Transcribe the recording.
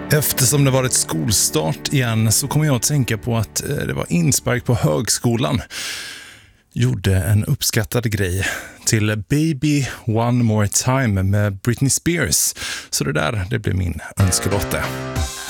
Eftersom det varit skolstart igen så kommer jag att tänka på att det var inspark på högskolan. Gjorde en uppskattad grej till Baby One More Time med Britney Spears. Så det blev min önskelåt.